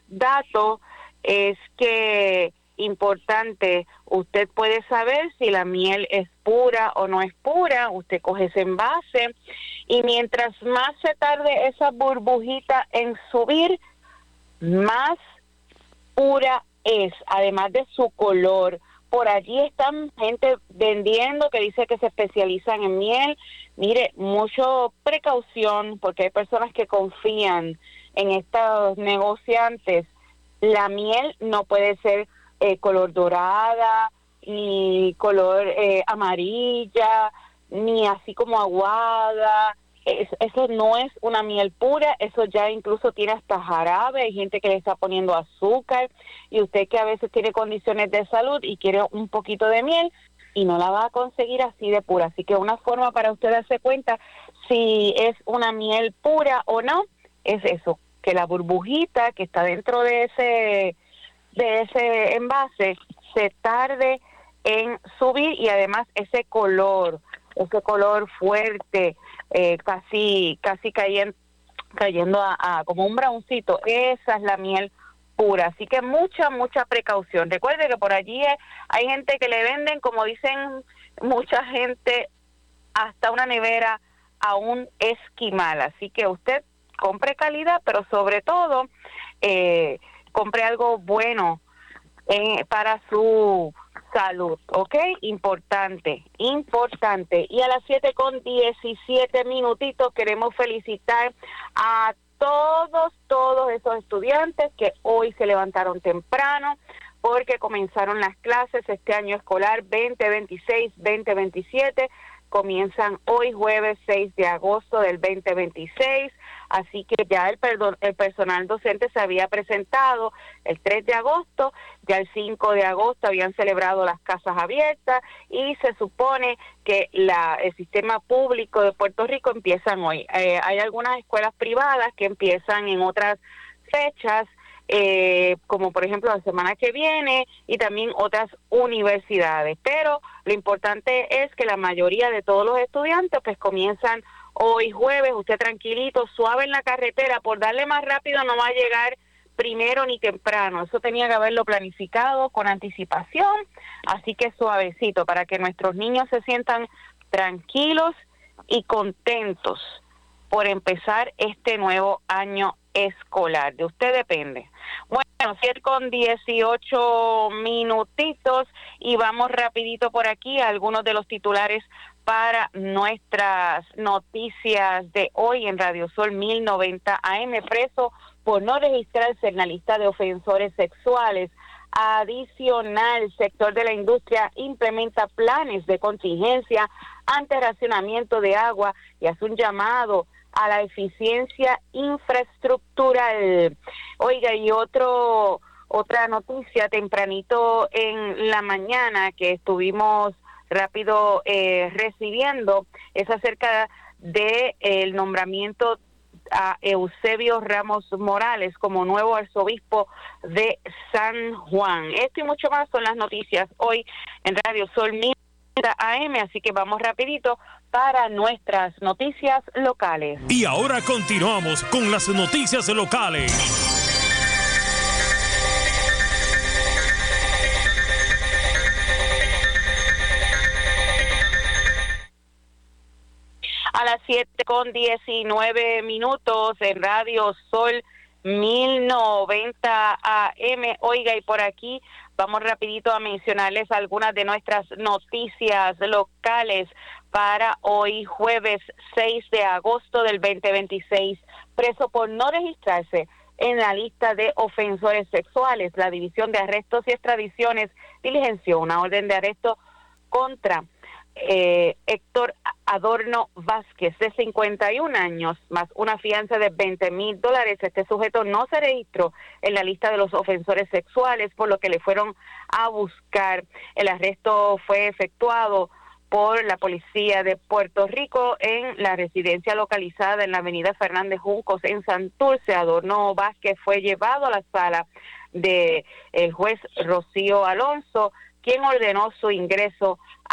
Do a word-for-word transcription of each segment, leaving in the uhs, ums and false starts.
dato es que importante, usted puede saber si la miel es pura o no es pura. Usted coge ese envase y mientras más se tarde esa burbujita en subir, más pura es, además de su color. Por allí están gente vendiendo que dice que se especializan en miel. Mire, mucho precaución, porque hay personas que confían en estos negociantes. La miel no puede ser eh, color dorada, ni color eh, amarilla, ni así como aguada. Es, eso no es una miel pura, eso ya incluso tiene hasta jarabe. Hay gente que le está poniendo azúcar, y usted que a veces tiene condiciones de salud y quiere un poquito de miel y no la va a conseguir así de pura. Así que una forma para usted darse cuenta si es una miel pura o no es eso, que la burbujita que está dentro de ese de ese envase se tarde en subir, y además ese color, ese color fuerte, eh, casi casi cayendo cayendo a, a como un browncito, esa es la miel pura. Así que mucha mucha precaución. Recuerde que por allí hay, hay gente que le venden, como dicen mucha gente, hasta una nevera a un esquimal. Así que usted compre calidad, pero sobre todo eh, compre algo bueno eh, para su salud, ¿ok? Importante, importante. Y a las siete con diecisiete minutitos queremos felicitar a todos, todos esos estudiantes que hoy se levantaron temprano porque comenzaron las clases este año escolar veinte veintiséis veinte veintisiete. Comienzan hoy jueves seis de agosto del veinte veintiséis, así que ya el, perdón, el personal docente se había presentado el tres de agosto, ya el cinco de agosto habían celebrado las casas abiertas, y se supone que la, el sistema público de Puerto Rico empiezan hoy. Eh, hay algunas escuelas privadas que empiezan en otras fechas, Eh, como por ejemplo la semana que viene, y también otras universidades, pero lo importante es que la mayoría de todos los estudiantes pues comienzan hoy jueves. Usted tranquilito, suave en la carretera, por darle más rápido no va a llegar primero ni temprano, eso tenía que haberlo planificado con anticipación, así que suavecito para que nuestros niños se sientan tranquilos y contentos por empezar este nuevo año escolar. De usted depende. Bueno, siete con dieciocho minutitos, y vamos rapidito por aquí a algunos de los titulares para nuestras noticias de hoy en Radio Sol mil noventa A M. Preso por no registrarse en la lista de ofensores sexuales. Adicional, sector de la industria implementa planes de contingencia ante racionamiento de agua y hace un llamado a la eficiencia infraestructural. Oiga, y otro otra noticia tempranito en la mañana que estuvimos rápido eh, recibiendo es acerca de el nombramiento a Eusebio Ramos Morales como nuevo arzobispo de San Juan. Esto y mucho más son las noticias hoy en Radio Sol mil A M, así que vamos rapidito para nuestras noticias locales. Y ahora continuamos con las noticias locales. A las siete con diecinueve minutos en Radio Sol mil noventa A M. Oiga, y por aquí vamos rapidito a mencionarles algunas de nuestras noticias locales para hoy jueves seis de agosto del veinte veintiséis. Preso por no registrarse en la lista de ofensores sexuales, la División de Arrestos y Extradiciones diligenció una orden de arresto contra eh, Héctor Adorno Vázquez, de cincuenta y un años, más una fianza de veinte mil dólares. Este sujeto no se registró en la lista de los ofensores sexuales, por lo que le fueron a buscar. El arresto fue efectuado por la policía de Puerto Rico en la residencia localizada en la avenida Fernández Juncos en Santurce. Adorno Vázquez fue llevado a la sala de el juez Rocío Alonso, quien ordenó su ingreso a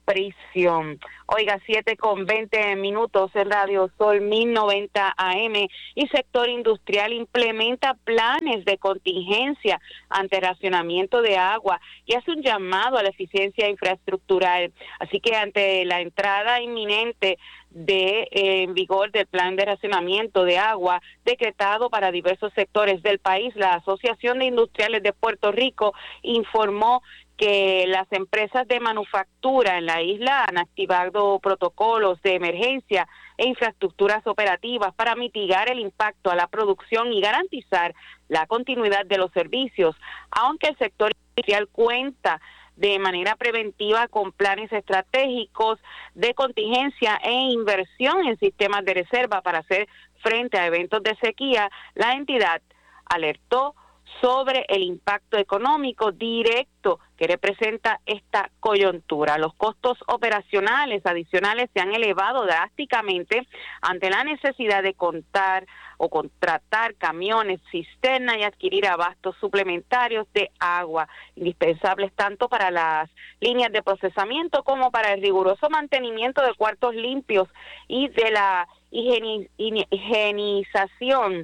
prisión. Oiga, siete con veinte minutos en Radio Sol mil noventa A M y sector industrial implementa planes de contingencia ante racionamiento de agua y hace un llamado a la eficiencia infraestructural. Así que ante la entrada inminente de eh, en vigor del plan de racionamiento de agua decretado para diversos sectores del país, la Asociación de Industriales de Puerto Rico informó que las empresas de manufactura en la isla han activado protocolos de emergencia e infraestructuras operativas para mitigar el impacto a la producción y garantizar la continuidad de los servicios, aunque el sector industrial cuenta de manera preventiva con planes estratégicos de contingencia e inversión en sistemas de reserva para hacer frente a eventos de sequía. La entidad alertó sobre el impacto económico directo que representa esta coyuntura. Los costos operacionales adicionales se han elevado drásticamente ante la necesidad de contar o contratar camiones, cisternas y adquirir abastos suplementarios de agua, indispensables tanto para las líneas de procesamiento como para el riguroso mantenimiento de cuartos limpios y de la higieni- higienización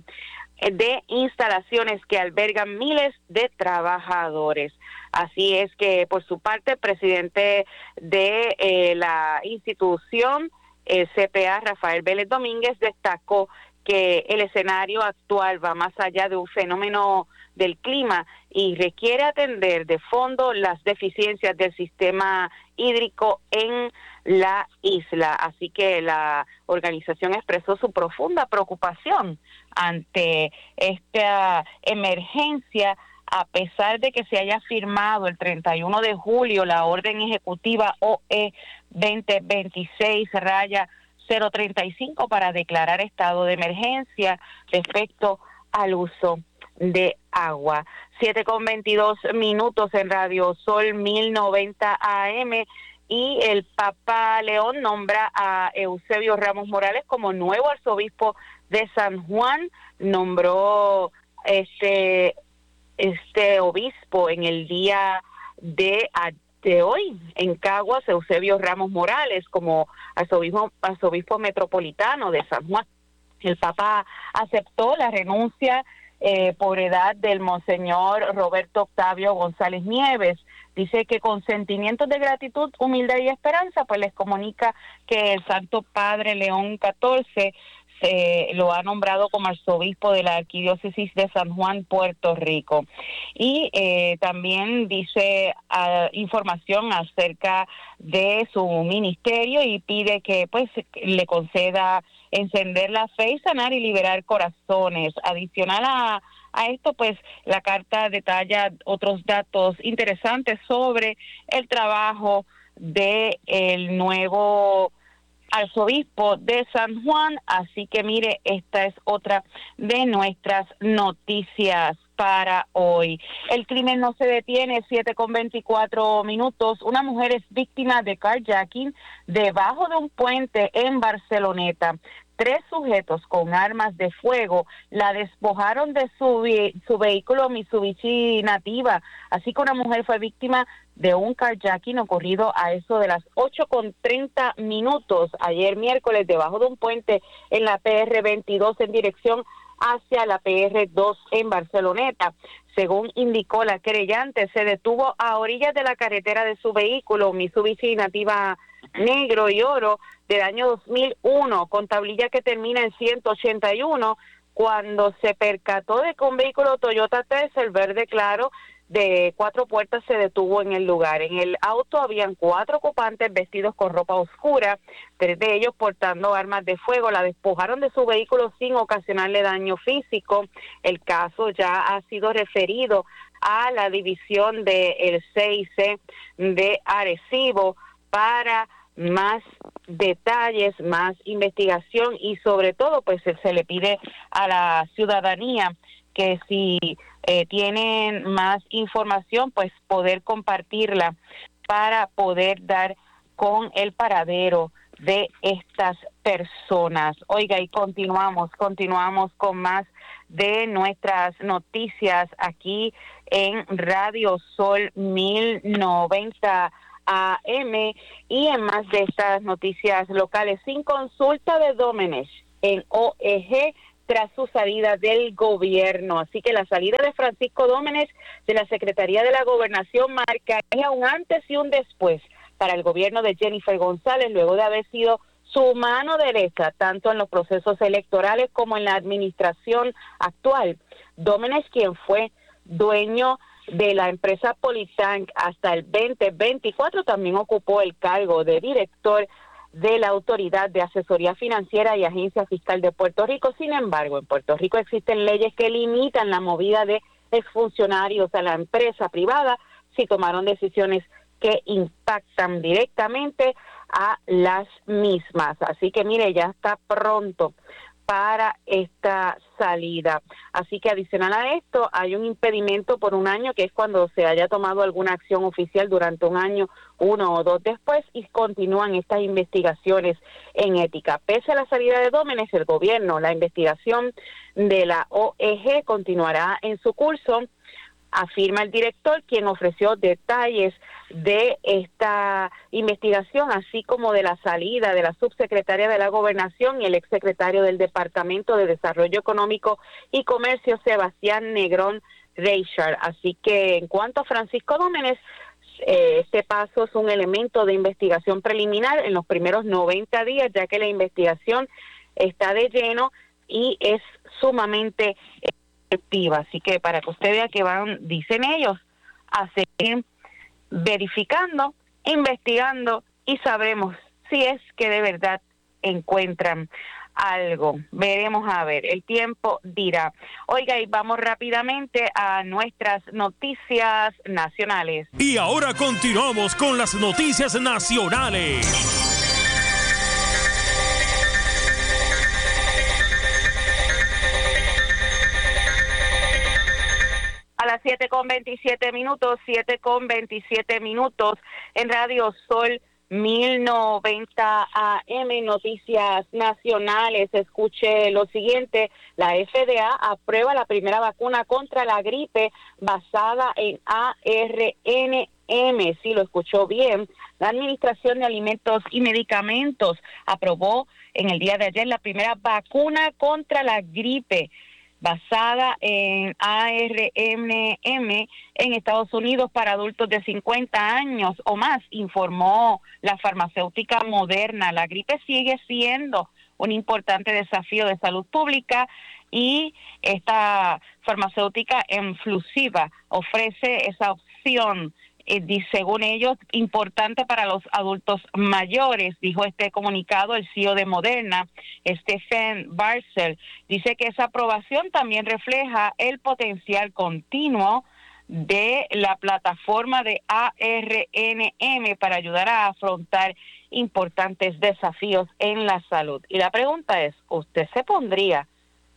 de instalaciones que albergan miles de trabajadores. Así es que, por su parte, el presidente de eh, la institución, el C P A, Rafael Vélez Domínguez, destacó que el escenario actual va más allá de un fenómeno del clima y requiere atender de fondo las deficiencias del sistema hídrico en la isla. Así que la organización expresó su profunda preocupación ante esta emergencia, a pesar de que se haya firmado el treinta y uno de julio la orden ejecutiva O E veinte veintiséis raya cero treinta y cinco para declarar estado de emergencia respecto al uso de agua. siete con veintidós minutos en Radio Sol mil noventa A M y el Papa León nombra a Eusebio Ramos Morales como nuevo arzobispo de San Juan. Nombró este este obispo en el día de de hoy en Caguas, Eusebio Ramos Morales, como arzobispo, arzobispo metropolitano de San Juan. El Papa aceptó la renuncia eh, por edad del monseñor Roberto Octavio González Nieves. Dice que con sentimientos de gratitud, humildad y esperanza, pues les comunica que el Santo Padre León catorce se lo ha nombrado como arzobispo de la Arquidiócesis de San Juan, Puerto Rico. Y eh, también dice uh, información acerca de su ministerio y pide que pues le conceda encender la fe y sanar y liberar corazones. Adicional a, a esto, pues la carta detalla otros datos interesantes sobre el trabajo de el nuevo arzobispo de San Juan. Así que mire, esta es otra de nuestras noticias para hoy. El crimen no se detiene, siete con veinticuatro minutos. Una mujer es víctima de carjacking debajo de un puente en Barceloneta. Tres sujetos con armas de fuego la despojaron de su, su vehículo Mitsubishi Nativa. Así que una mujer fue víctima de un carjacking ocurrido a eso de las ocho con treinta minutos ayer miércoles debajo de un puente en la P R veintidós en dirección hacia la P R dos en Barceloneta. Según indicó la querellante, se detuvo a orillas de la carretera de su vehículo Mitsubishi Nativa negro y oro del año dos mil uno con tablilla que termina en ciento ochenta y uno, cuando se percató de que un vehículo Toyota Tercel verde claro de cuatro puertas se detuvo en el lugar. En el auto habían cuatro ocupantes vestidos con ropa oscura, tres de ellos portando armas de fuego. La despojaron de su vehículo sin ocasionarle daño físico. El caso ya ha sido referido a la división del C I C de Arecibo para más detalles, más investigación y sobre todo pues se le pide a la ciudadanía que si eh, tienen más información pues poder compartirla para poder dar con el paradero de estas personas. Oiga, y continuamos, continuamos con más de nuestras noticias aquí en Radio Sol mil noventa A M. Y en más de estas noticias locales, sin consulta de Domenech en O E G tras su salida del gobierno. Así que la salida de Francisco Domenech de la Secretaría de la Gobernación marcaría un antes y un después para el gobierno de Jennifer González, luego de haber sido su mano derecha, tanto en los procesos electorales como en la administración actual. Domenech, quien fue dueño de la empresa Politank hasta el veinte veinticuatro, también ocupó el cargo de director de la Autoridad de Asesoría Financiera y Agencia Fiscal de Puerto Rico. Sin embargo, en Puerto Rico existen leyes que limitan la movida de exfuncionarios a la empresa privada si tomaron decisiones que impactan directamente a las mismas. Así que mire, ya está pronto para esta salida. Así que adicional a esto, hay un impedimento por un año, que es cuando se haya tomado alguna acción oficial durante un año, uno o dos después, y continúan estas investigaciones en ética. Pese a la salida de Domenech, el gobierno, la investigación de la O E G continuará en su curso, afirma el director, quien ofreció detalles de esta investigación, así como de la salida de la subsecretaria de la Gobernación y el exsecretario del Departamento de Desarrollo Económico y Comercio, Sebastián Negrón Reichard. Así que en cuanto a Francisco Domenech, eh, este paso es un elemento de investigación preliminar en los primeros noventa días, ya que la investigación está de lleno y es sumamente efectiva. Así que para que usted vea que van, dicen ellos, a seguir verificando, investigando y sabremos si es que de verdad encuentran algo. Veremos a ver, el tiempo dirá. Oiga, y vamos rápidamente a nuestras noticias nacionales. Y ahora continuamos con las noticias nacionales. A las siete con veintisiete minutos, siete con veintisiete minutos, en Radio Sol mil noventa A M, noticias nacionales. Escuche lo siguiente: la F D A aprueba la primera vacuna contra la gripe basada en A R N M. Sí, lo escuchó bien. La Administración de Alimentos y Medicamentos aprobó en el día de ayer la primera vacuna contra la gripe basada en A R N M en Estados Unidos para adultos de cincuenta años o más, informó la farmacéutica Moderna. La gripe sigue siendo un importante desafío de salud pública y esta farmacéutica Enflusiva ofrece esa opción, Eh, según ellos, importante para los adultos mayores, dijo este comunicado el C E O de Moderna, Stephen Barsel. Dice que esa aprobación también refleja el potencial continuo de la plataforma de A R N M para ayudar a afrontar importantes desafíos en la salud. Y la pregunta es, ¿usted se pondría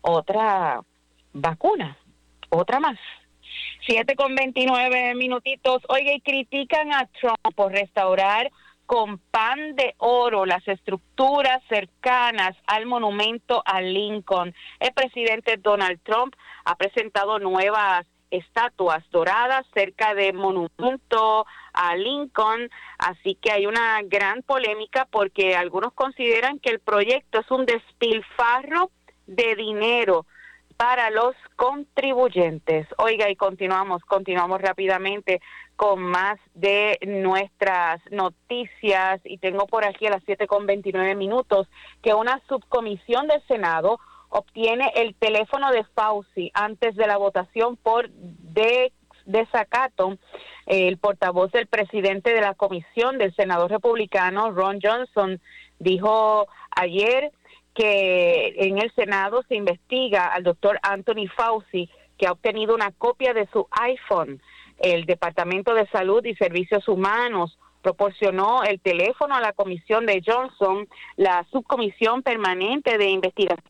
otra vacuna? ¿Otra más? siete con veintinueve minutitos. Oiga, y critican a Trump por restaurar con pan de oro las estructuras cercanas al monumento a Lincoln. El presidente Donald Trump ha presentado nuevas estatuas doradas cerca del monumento a Lincoln, así que hay una gran polémica porque algunos consideran que el proyecto es un despilfarro de dinero para los contribuyentes. Oiga, y continuamos, continuamos rápidamente con más de nuestras noticias, y tengo por aquí a las siete con veintinueve minutos que una subcomisión del Senado obtiene el teléfono de Fauci antes de la votación por de, desacato. El portavoz del presidente de la comisión, del senador republicano Ron Johnson, dijo ayer que en el Senado se investiga al doctor Anthony Fauci, que ha obtenido una copia de su iPhone. El Departamento de Salud y Servicios Humanos proporcionó el teléfono a la comisión de Johnson, la subcomisión permanente de investigación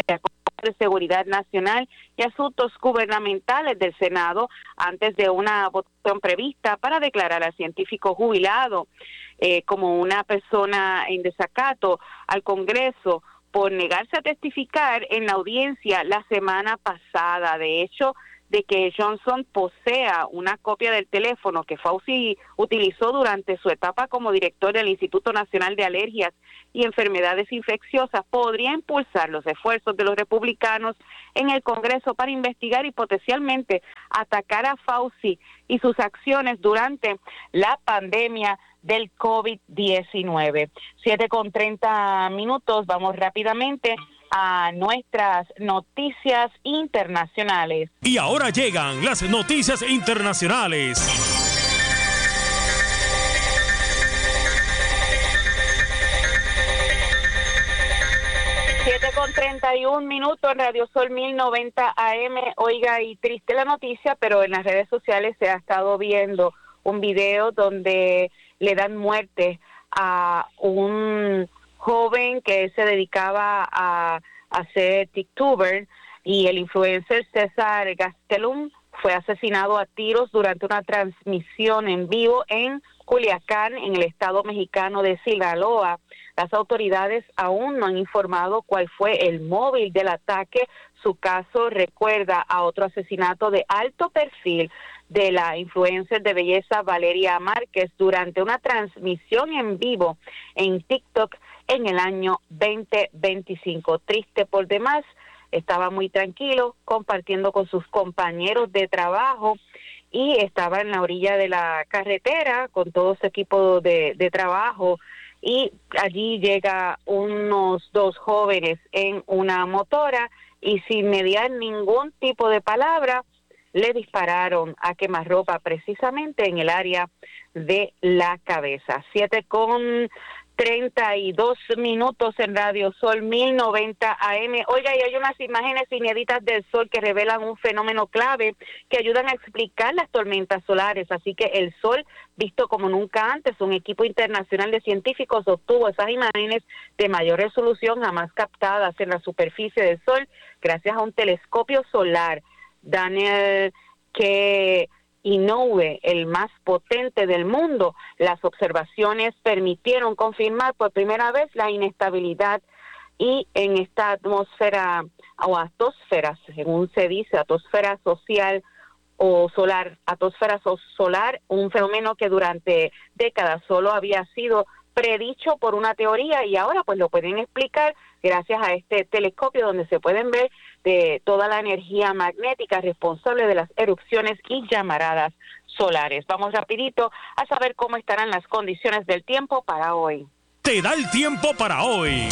de seguridad nacional y asuntos gubernamentales del Senado, antes de una votación prevista para declarar al científico jubilado eh, como una persona en desacato al Congreso por negarse a testificar en la audiencia la semana pasada. De hecho, de que Johnson posea una copia del teléfono que Fauci utilizó durante su etapa como director del Instituto Nacional de Alergias y Enfermedades Infecciosas podría impulsar los esfuerzos de los republicanos en el Congreso para investigar y potencialmente atacar a Fauci y sus acciones durante la pandemia del COVID diecinueve. Siete con treinta minutos, vamos rápidamente a nuestras noticias internacionales. Y ahora llegan las noticias internacionales. siete con treinta y un minutos en Radio Sol mil noventa A M. Oiga, y triste la noticia, pero en las redes sociales se ha estado viendo un video donde le dan muerte a un joven que se dedicaba a, a ser TikToker, y el influencer César Gastelum fue asesinado a tiros durante una transmisión en vivo en Culiacán, en el estado mexicano de Sinaloa. Las autoridades aún no han informado cuál fue el móvil del ataque. Su caso recuerda a otro asesinato de alto perfil de la influencer de belleza Valeria Márquez durante una transmisión en vivo en TikTok en el año veinte veinticinco. Triste por demás, estaba muy tranquilo compartiendo con sus compañeros de trabajo y estaba en la orilla de la carretera con todo su equipo de, de trabajo, y allí llega unos dos jóvenes en una motora y sin mediar ningún tipo de palabra le dispararon a quemarropa precisamente en el área de la cabeza. Siete con treinta y dos minutos en Radio Sol mil noventa A M. Oiga, y hay unas imágenes inéditas del sol que revelan un fenómeno clave que ayudan a explicar las tormentas solares. Así que el sol, visto como nunca antes, un equipo internacional de científicos obtuvo esas imágenes de mayor resolución jamás captadas en la superficie del sol gracias a un telescopio solar, Daniel K. Inouye, el más potente del mundo. Las observaciones permitieron confirmar por primera vez la inestabilidad y en esta atmósfera o atmósfera, según se dice, atmósfera social o solar, atmósfera solar, un fenómeno que durante décadas solo había sido predicho por una teoría y ahora pues lo pueden explicar gracias a este telescopio donde se pueden ver de toda la energía magnética responsable de las erupciones y llamaradas solares. Vamos rapidito a saber cómo estarán las condiciones del tiempo para hoy. Te da el tiempo para hoy.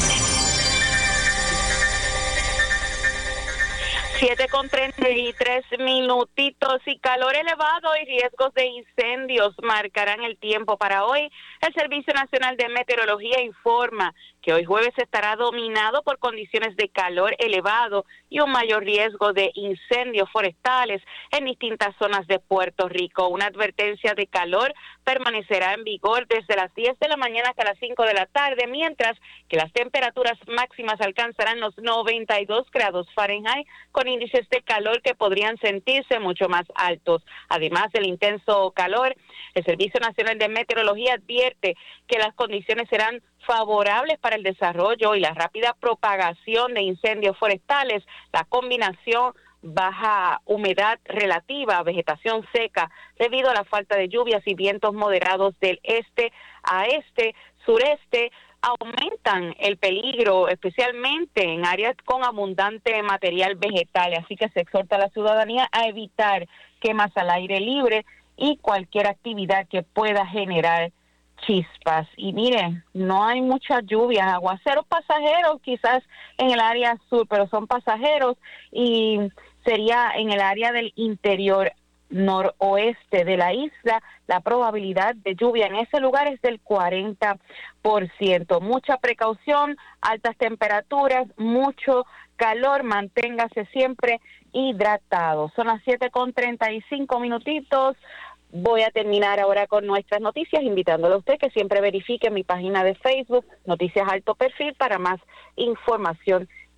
siete con treinta y tres minutitos y calor elevado y riesgos de incendios marcarán el tiempo para hoy. El Servicio Nacional de Meteorología informa que hoy jueves estará dominado por condiciones de calor elevado y un mayor riesgo de incendios forestales en distintas zonas de Puerto Rico. Una advertencia de calor permanecerá en vigor desde las diez de la mañana hasta las cinco de la tarde, mientras que las temperaturas máximas alcanzarán los noventa y dos grados Fahrenheit, con índices de calor que podrían sentirse mucho más altos. Además del intenso calor, el Servicio Nacional de Meteorología advierte que las condiciones serán favorables para el desarrollo y la rápida propagación de incendios forestales. La combinación baja humedad relativa, vegetación seca, debido a la falta de lluvias y vientos moderados del este a este, sureste, aumentan el peligro, especialmente en áreas con abundante material vegetal. Así que se exhorta a la ciudadanía a evitar quemas al aire libre y cualquier actividad que pueda generar chispas. Y miren, no hay muchas lluvias, aguaceros pasajeros quizás en el área sur, pero son pasajeros, y sería en el área del interior noroeste de la isla. La probabilidad de lluvia en ese lugar es del cuarenta por ciento. Mucha precaución, altas temperaturas, mucho calor, manténgase siempre hidratado. Son las siete con treinta y cinco minutitos. Voy a terminar ahora con nuestras noticias, invitándole a usted que siempre verifique mi página de Facebook, Noticias Alto Perfil, para más información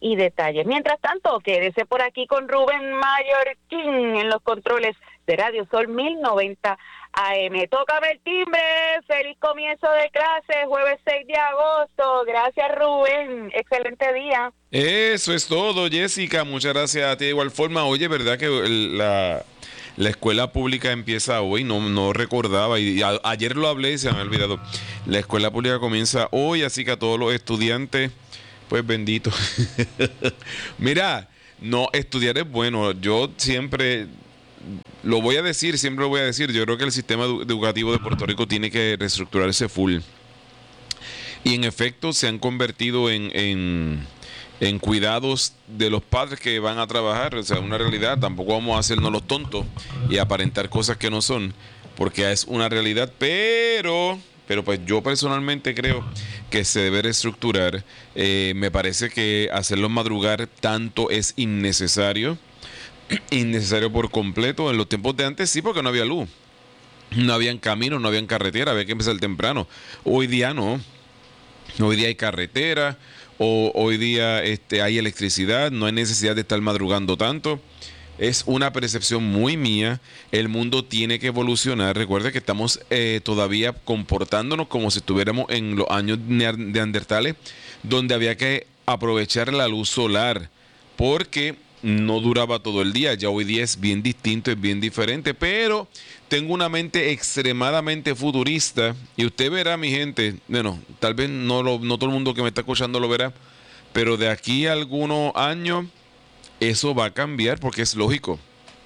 y detalles. Mientras tanto, quédese por aquí con Rubén Mallorquín en los controles de Radio Sol mil noventa A M. Tócame el timbre, feliz comienzo de clase, jueves seis de agosto. Gracias, Rubén, excelente día. Eso es todo, Jessica, muchas gracias a ti de igual forma. Oye, ¿verdad que el, la, la escuela pública empieza hoy? No, no recordaba, y a, ayer lo hablé y se me ha olvidado. La escuela pública comienza hoy, así que a todos los estudiantes, pues bendito. Mira, no, estudiar es bueno. Yo siempre... Lo voy a decir, siempre lo voy a decir. Yo creo que el sistema educativo de Puerto Rico tiene que reestructurarse full. Y en efecto se han convertido en, en, en cuidados de los padres que van a trabajar. O sea, una realidad. Tampoco vamos a hacernos los tontos y aparentar cosas que no son, porque es una realidad. Pero, pero pues yo personalmente creo que se debe reestructurar. Eh, me parece que hacerlos madrugar tanto es innecesario. Innecesario por completo. En los tiempos de antes sí, porque no había luz, no habían caminos, no habían carretera, había que empezar temprano. Hoy día no. Hoy día hay carretera, o hoy día este, hay electricidad, no hay necesidad de estar madrugando tanto. Es una percepción muy mía. El mundo tiene que evolucionar. Recuerda que estamos eh, todavía comportándonos como si estuviéramos en los años neandertales, donde había que aprovechar la luz solar, porque no duraba todo el día. Ya hoy día es bien distinto, es bien diferente, pero tengo una mente extremadamente futurista, y usted verá, mi gente, bueno, tal vez no, lo, no todo el mundo que me está escuchando lo verá, pero de aquí a algunos años eso va a cambiar, porque es lógico,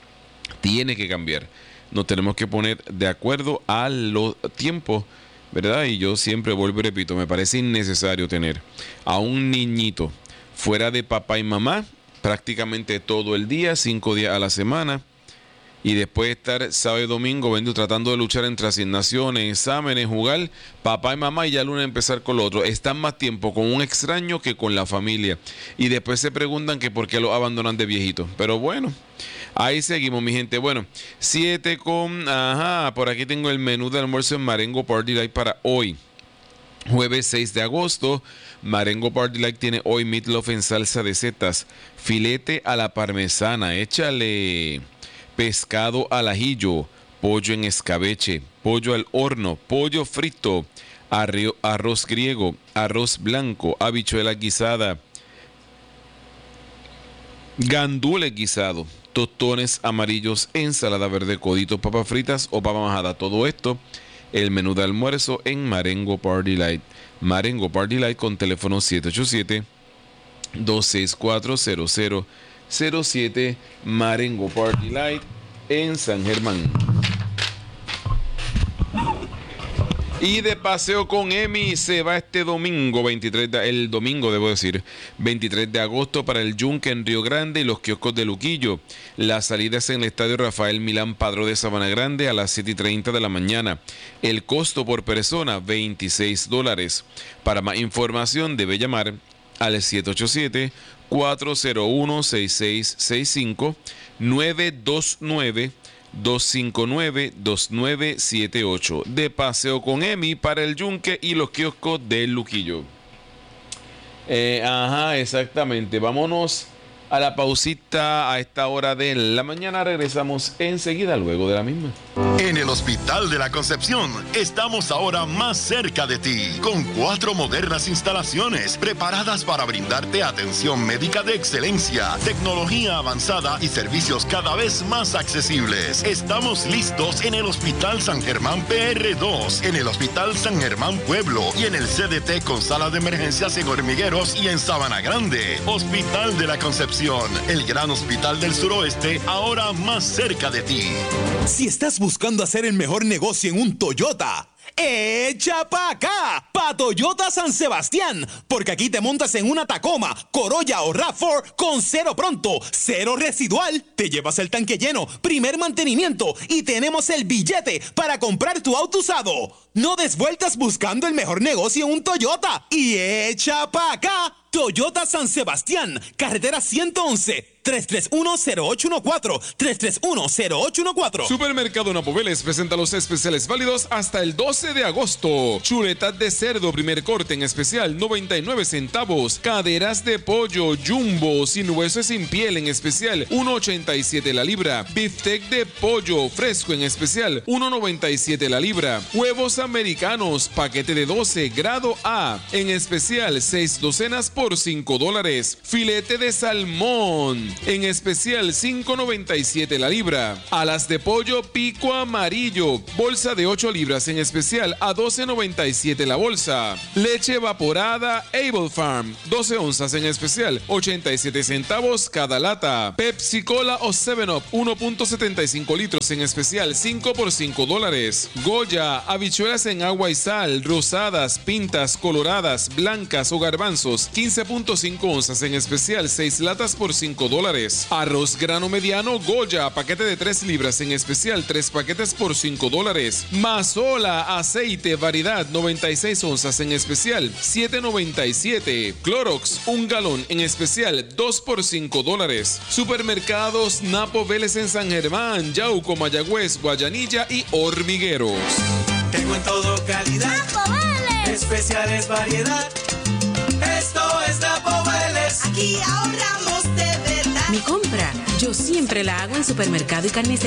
tiene que cambiar. Nos tenemos que poner de acuerdo a los tiempos, ¿verdad? Y yo siempre vuelvo y repito, me parece innecesario tener a un niñito fuera de papá y mamá prácticamente todo el día, cinco días a la semana, y después estar sábado y domingo vendido, tratando de luchar entre asignaciones, exámenes, jugar, papá y mamá, y ya el lunes empezar con lo otro. Están más tiempo con un extraño que con la familia, y después se preguntan que por qué los abandonan de viejitos. Pero bueno, ahí seguimos, mi gente. Bueno, siete con... Ajá, por aquí tengo el menú de almuerzo en Marengo Party Light para hoy, jueves seis de agosto. Marengo Party Light tiene hoy meatloaf en salsa de setas, filete a la parmesana, échale pescado al ajillo, pollo en escabeche, pollo al horno, pollo frito, arrio, arroz griego, arroz blanco, habichuela guisada, gandules guisado, tostones amarillos, ensalada verde, coditos, papas fritas o papa majada. Todo esto, el menú de almuerzo en Marengo Party Light. Marengo Party Light con teléfono siete ocho siete, dos seis cuatro, cero cero cero siete. Marengo Party Light en San Germán. Y de paseo con Emi se va este domingo veintitrés de, el domingo debo decir veintitrés de agosto para el Yunque en Río Grande y los kioscos de Luquillo. La salida es en el estadio Rafael Milán Padró de Sabana Grande a las siete y treinta de la mañana. El costo por persona veintiséis dólares. Para más información debe llamar al siete ocho siete, cuatro cero uno, seis seis seis cinco, nueve dos nueve, dos cinco nueve, dos nueve siete ocho. De paseo con Emi para el Yunque y los kioscos del Luquillo. Eh, ajá, exactamente. Vámonos a la pausita a esta hora de la mañana. Regresamos enseguida luego de la misma. En el Hospital de la Concepción estamos ahora más cerca de ti, con cuatro modernas instalaciones preparadas para brindarte atención médica de excelencia, tecnología avanzada y servicios cada vez más accesibles. Estamos listos en el Hospital San Germán P R dos, en el Hospital San Germán Pueblo y en el C D T con sala de emergencias en Hormigueros y en Sabana Grande. Hospital de la Concepción, el gran hospital del suroeste, ahora más cerca de ti. Si estás buscando hacer el mejor negocio en un Toyota, ¡echa pa' acá! Pa' Toyota San Sebastián, porque aquí te montas en una Tacoma, Corolla o RAV cuatro con cero pronto, cero residual, te llevas el tanque lleno, primer mantenimiento y tenemos el billete para comprar tu auto usado. No des vueltas buscando el mejor negocio en un Toyota y echa pa' acá. Toyota San Sebastián, carretera ciento once, tres tres uno cero ocho uno cuatro, tres tres uno cero ocho uno cuatro. Supermercado Napo Vélez presenta los especiales válidos hasta el doce de agosto. Chuletas de cerdo primer corte en especial noventa y nueve centavos. Caderas de pollo Jumbo sin hueso y sin piel en especial uno ochenta y siete la libra. Beefsteak de pollo fresco en especial uno noventa y siete la libra. Huevos americanos paquete de doce grado A en especial seis docenas por cinco dólares. Filete de salmón en especial cinco noventa y siete la libra. Alas de pollo pico amarillo bolsa de ocho libras en especial a doce noventa y siete la bolsa. Leche evaporada Able Farm doce onzas en especial ochenta y siete centavos cada lata. Pepsi Cola o seven up uno punto setenta y cinco litros en especial cinco por cinco dólares. Goya habichuelas en agua y sal rosadas, pintas, coloradas, blancas o garbanzos quince punto cinco onzas en especial seis latas por cinco dólares. Arroz grano mediano Goya paquete de tres libras en especial tres paquetes por cinco dólares. Mazola aceite variedad noventa y seis onzas en especial siete noventa y siete. Clorox un galón en especial dos por cinco dólares. Supermercados Napo Vélez en San Germán, Yauco, Mayagüez, Guayanilla y Hormigueros. Tengo en todo calidad, Napo Vélez. Especiales variedad. Esto es Napo Vélez. Aquí ahorramos de verdad. Mi compra, yo siempre la hago en Supermercado y Carnicería